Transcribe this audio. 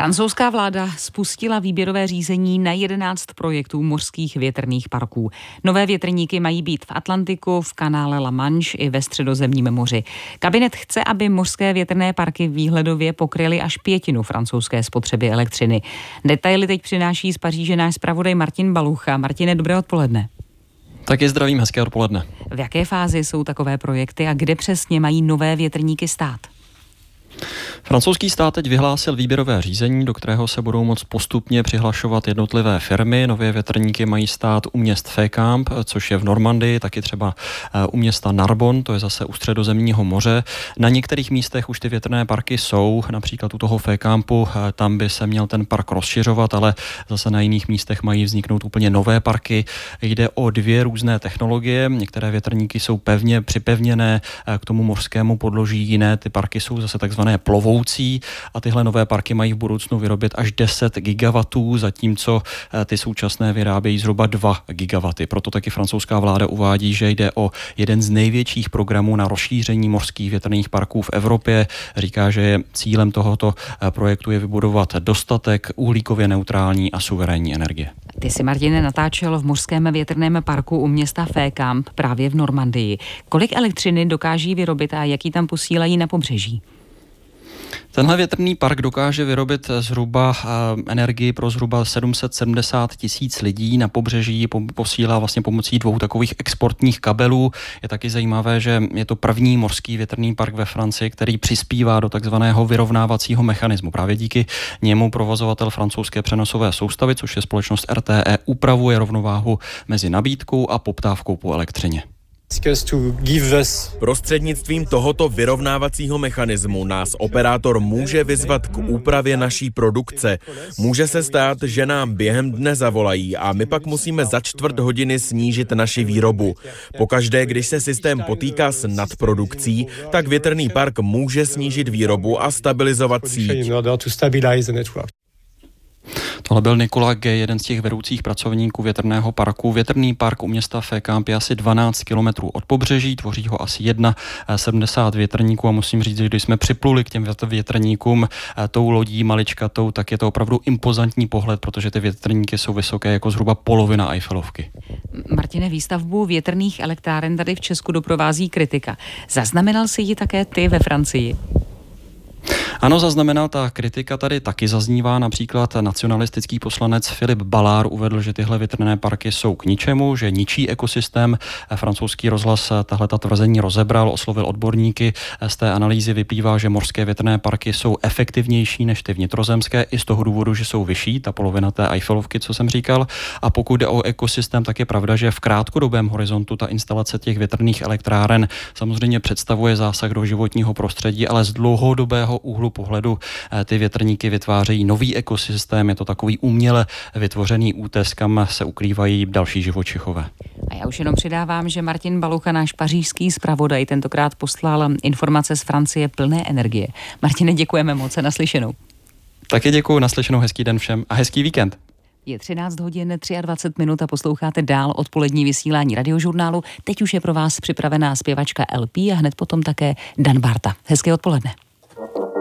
Francouzská vláda spustila výběrové řízení na 11 projektů mořských větrných parků. Nové větrníky mají být v Atlantiku, v kanále La Manche i ve Středozemním moři. Kabinet chce, aby mořské větrné parky výhledově pokryly až 1/5 francouzské spotřeby elektřiny. Detaily teď přináší z Paříže náš zpravodaj Martin Balucha. Martine, dobré odpoledne. Taky zdravím, hezké odpoledne. V jaké fázi jsou takové projekty a kde přesně mají nové větrníky stát? Francouzský stát teď vyhlásil výběrové řízení, do kterého se budou moct postupně přihlašovat jednotlivé firmy. Nové větrníky mají stát u měst Fécamp, což je v Normandii, taky třeba u města Narbonne, to je zase u Středozemního moře. Na některých místech už ty větrné parky jsou, například u toho Fécampu, tam by se měl ten park rozšiřovat, ale zase na jiných místech mají vzniknout úplně nové parky. Jde o 2 různé technologie. Některé větrníky jsou pevně připevněné k tomu mořskému podloží, jiné ty parky jsou zase takzvané plovoucí a tyhle nové parky mají v budoucnu vyrobit až 10 gigawatů, zatímco ty současné vyrábějí zhruba 2 gigawaty. Proto taky francouzská vláda uvádí, že jde o jeden z největších programů na rozšíření mořských větrných parků v Evropě. Říká, že cílem tohoto projektu je vybudovat dostatek uhlíkově neutrální a suverénní energie. Ty si, Martine, natáčel v mořském větrném parku u města Fécamp právě v Normandii. Kolik elektřiny dokáží vyrobit a jaký tam posílají na pobřeží? Tenhle větrný park dokáže vyrobit zhruba energii pro zhruba 770 000 lidí. Na pobřeží posílá vlastně pomocí 2 takových exportních kabelů. Je taky zajímavé, že je to první mořský větrný park ve Francii, který přispívá do takzvaného vyrovnávacího mechanismu. Právě díky němu provozovatel francouzské přenosové soustavy, což je společnost RTE, upravuje rovnováhu mezi nabídkou a poptávkou po elektřině. Prostřednictvím tohoto vyrovnávacího mechanismu nás operátor může vyzvat k úpravě naší produkce. Může se stát, že nám během dne zavolají a my pak musíme za 1/4 hodiny snížit naši výrobu. Pokaždé, když se systém potýká s nadprodukcí, tak větrný park může snížit výrobu a stabilizovat síť. Tohle byl Nicolas Gay, jeden z těch vedoucích pracovníků větrného parku. Větrný park u města Fécamp je asi 12 kilometrů od pobřeží, tvoří ho asi 71 větrníků a musím říct, že když jsme připluli k těm větrníkům tou lodí maličkatou, tak je to opravdu impozantní pohled, protože ty větrníky jsou vysoké jako zhruba polovina Eiffelovky. Martine, výstavbu větrných elektráren tady v Česku doprovází kritika. Zaznamenal jsi ji také ty ve Francii? Ano, zaznamenal, ta kritika tady taky zaznívá. Například nacionalistický poslanec Philippe Ballard uvedl, že tyhle větrné parky jsou k ničemu, že ničí ekosystém. Francouzský rozhlas tahleta tvrzení rozebral, oslovil odborníky. Z té analýzy vyplývá, že mořské větrné parky jsou efektivnější než ty vnitrozemské i z toho důvodu, že jsou vyšší, ta polovina té Eiffelovky, co jsem říkal. A pokud jde o ekosystém, tak je pravda, že v krátkodobém horizontu ta instalace těch větrných elektráren samozřejmě představuje zásah do životního prostředí, ale z dlouhodobého úhlu pohledu ty větrníky vytvářejí nový ekosystém, je to takový uměle vytvořený útes, kam se ukrývají další živočichové. A já už jenom přidávám, že Martin Balucha, náš pařížský zpravodaj, tentokrát poslal informace z Francie plné energie. Martine, děkujeme moc a naslyšenou. Taky děkuju, naslyšenou, hezký den všem a hezký víkend. Je 13 hodin 23 minut a posloucháte dál odpolední vysílání Radiožurnálu. Teď už je pro vás připravená zpěvačka LP a hned potom také Dan Barta. Hezké odpoledne.